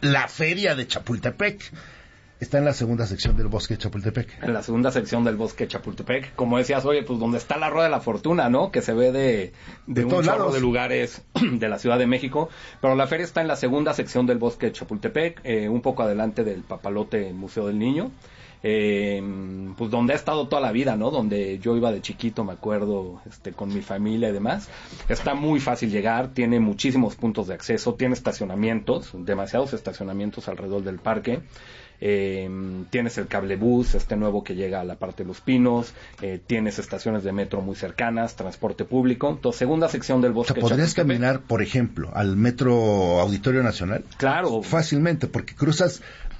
la feria de Chapultepec. Está en la segunda sección del bosque de Chapultepec. En la segunda sección del bosque de Chapultepec. Como decías, oye, pues donde está la Rueda de la Fortuna, ¿no? Que se ve de un chorro lados. de lugares de la Ciudad de México. Pero la feria está en la segunda sección del bosque de Chapultepec, un poco adelante del Papalote Museo del Niño. Pues donde ha estado toda la vida, ¿no? Donde yo iba de chiquito, me acuerdo, con mi familia y demás. Está muy fácil llegar, tiene muchísimos puntos de acceso, tiene estacionamientos, demasiados estacionamientos alrededor del parque. Tienes el cablebús, nuevo que llega a la parte de Los Pinos, tienes estaciones de metro muy cercanas, transporte público. Entonces, segunda sección del bosque. O sea, ¿podrías caminar, por ejemplo, al Metro Auditorio Nacional? Claro. Fácilmente, porque cruzas...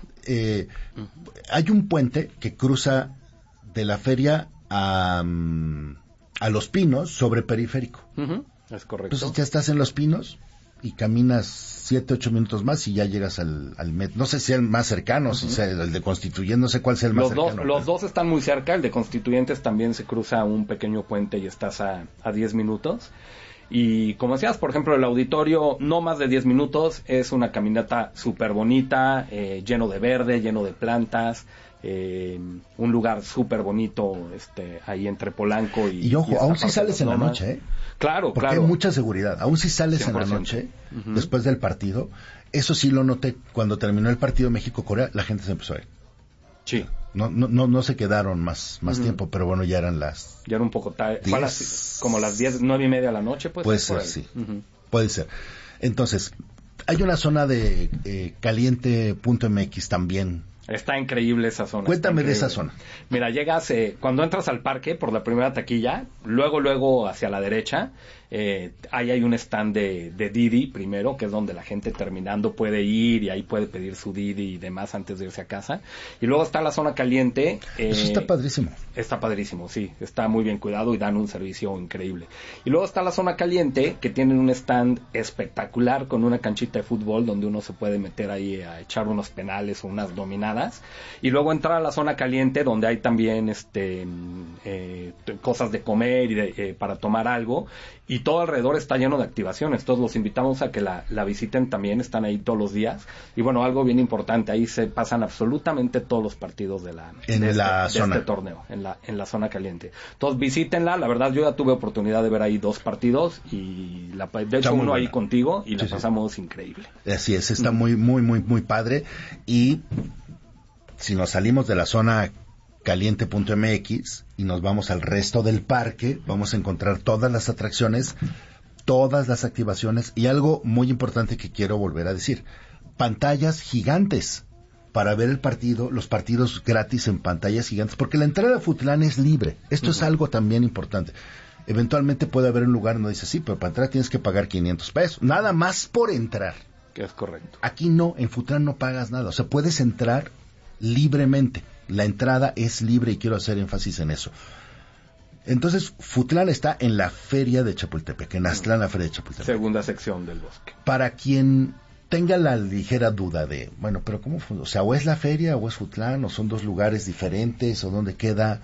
hay un puente que cruza de la feria a Los Pinos sobre Periférico. Uh-huh. Es correcto. Entonces ya estás en Los Pinos y caminas 7-8 minutos más y ya llegas al metro. No sé si es el más cercano, si sea el de Constituyentes, no sé cuál sea el más cercano. Los dos están muy cerca, el de Constituyentes también se cruza un pequeño puente y estás a 10 minutos. Y como decías, por ejemplo, el auditorio, no más de 10 minutos, es una caminata súper bonita, lleno de verde, lleno de plantas, un lugar súper bonito, ahí entre Polanco y... Y ojo, aún si sales en la noche, ¿eh? Claro, porque claro. hay mucha seguridad. Aún si sales 100%. En la noche, uh-huh, después del partido, eso sí lo noté, cuando terminó el partido México-Corea, la gente se empezó a ir. Sí. No se quedaron más uh-huh tiempo, pero bueno, ya eran las... Ya era un poco tarde. Como las 10, 9:30 de la noche, pues. Puede ser, sí. Uh-huh. Puede ser. Entonces, hay una zona de caliente.mx también. Está increíble esa zona. Cuéntame de esa zona. Mira, llegas, cuando entras al parque por la primera taquilla, luego hacia la derecha, ahí hay un stand de Didi primero, que es donde la gente terminando puede ir y ahí puede pedir su Didi y demás antes de irse a casa. Y luego está la zona caliente. Eso está padrísimo. Está padrísimo, sí. Está muy bien cuidado y dan un servicio increíble. Y luego está la zona caliente, que tienen un stand espectacular con una canchita de fútbol donde uno se puede meter ahí a echar unos penales o unas dominadas. Y luego entrar a la zona caliente donde hay también cosas de comer y para tomar algo, y todo alrededor está lleno de activaciones. Todos los invitamos a que la visiten también, están ahí todos los días. Y bueno, algo bien importante, ahí se pasan absolutamente todos los partidos de este torneo, en la zona caliente. Entonces visítenla, la verdad yo ya tuve oportunidad de ver ahí 2 partidos y de hecho uno ahí contigo y la pasamos increíble. Así es, está muy padre. Y si nos salimos de la zona caliente.mx y nos vamos al resto del parque, vamos a encontrar todas las atracciones, todas las activaciones y algo muy importante que quiero volver a decir: pantallas gigantes para ver el partido, los partidos gratis en pantallas gigantes, porque la entrada a Futlán es libre. Esto es algo también importante. Eventualmente puede haber un lugar donde dice, sí, pero para entrar tienes que pagar 500 pesos, nada más por entrar. Que es correcto. Aquí no, en Futlán no pagas nada, o sea, puedes entrar libremente. La entrada es libre y quiero hacer énfasis en eso. Entonces, Futlán está en la feria de Chapultepec, en Aztlán, la feria de Chapultepec. Segunda sección del bosque. Para quien tenga la ligera duda de, bueno, pero ¿cómo? O sea, o es la feria o es Futlán, o son dos lugares diferentes, o dónde queda.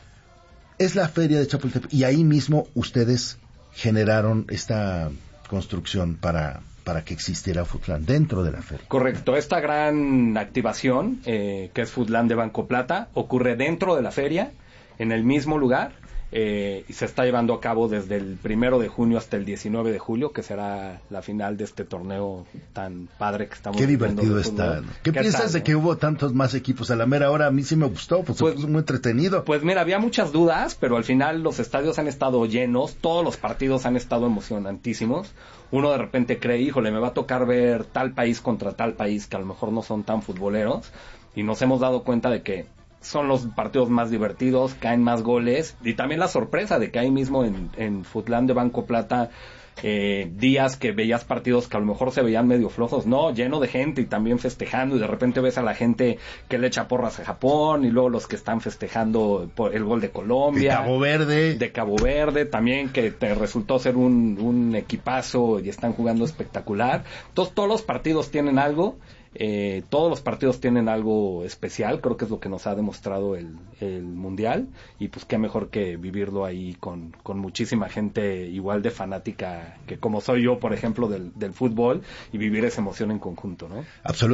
Es la feria de Chapultepec y ahí mismo ustedes generaron esta construcción para que existiera Futlán dentro de la feria. Correcto, esta gran activación, que es Futlán de Banco Plata, ocurre dentro de la feria, en el mismo lugar, y se está llevando a cabo desde el 1 de junio hasta el 19 de julio, que será la final de este torneo tan padre que estamos viviendo. Qué divertido está. ¿Qué piensas de que hubo tantos más equipos a la mera hora? A mí sí me gustó, pues se puso muy entretenido. Pues mira, había muchas dudas, pero al final los estadios han estado llenos, todos los partidos han estado emocionantísimos. Uno de repente cree, híjole, me va a tocar ver tal país contra tal país que a lo mejor no son tan futboleros, y nos hemos dado cuenta de que son los partidos más divertidos, caen más goles, y también la sorpresa de que ahí mismo en Futlán de Banco Plata, días que veías partidos que a lo mejor se veían medio flojos, no, lleno de gente y también festejando, y de repente ves a la gente que le echa porras a Japón, y luego los que están festejando por el gol de Colombia, de Cabo Verde también, que te resultó ser un equipazo y están jugando espectacular. Entonces todos los partidos tienen algo. Todos los partidos tienen algo especial, creo que es lo que nos ha demostrado el Mundial, y pues qué mejor que vivirlo ahí con muchísima gente igual de fanática que como soy yo, por ejemplo, del fútbol, y vivir esa emoción en conjunto, ¿no? Absolutamente.